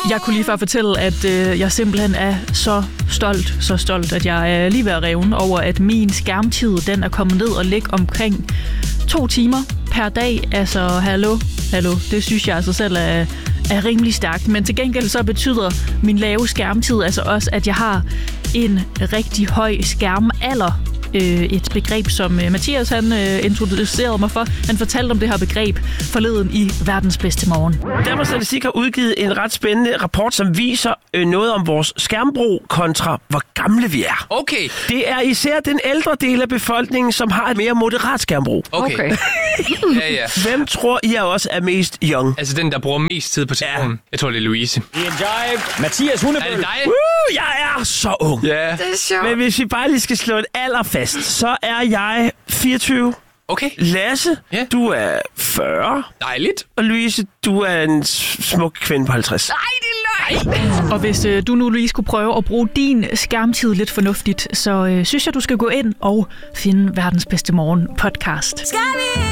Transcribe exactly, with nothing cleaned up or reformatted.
Jeg kunne lige før fortælle, at øh, jeg simpelthen er så stolt, så stolt, at jeg er lige ved at revne over, at min skærmtid, den er kommet ned og ligger omkring to timer per dag. Altså, hallo, hallo, det synes jeg altså selv er, er rimelig stærkt. Men til gengæld så betyder min lave skærmtid altså også, at jeg har en rigtig høj skærmalder. Et begreb, som Mathias han introducerede mig for. Han fortalte om det her begreb forleden i Verdens Bedste Morgen. Danmarks Statistik har udgivet en ret spændende rapport, som viser noget om vores skærmbrug kontra hvor gamle vi er. Okay. Det er især den ældre del af befolkningen, som har et mere moderat skærmbrug. Okay. okay. ja, ja. Hvem tror I også er mest young? Altså den, der bruger mest tid på telefonen. Ja. Jeg tror, det er Louise. Mathias Hundebøl. Er det dig? Uh, jeg er så ung. Ja. Det er sjovt. Men hvis vi bare lige skal slå et alder fast, så er jeg fireogtyve. Okay. Lasse, ja. du er fyrre. Dejligt. Og Louise, du er en smuk kvinde på halvtreds. Nej, det er løgn. Og hvis øh, du nu lige skulle prøve at bruge din skærmtid lidt fornuftigt, så øh, synes jeg, du skal gå ind og finde Verdens Bedste Morgen podcast. Skal vi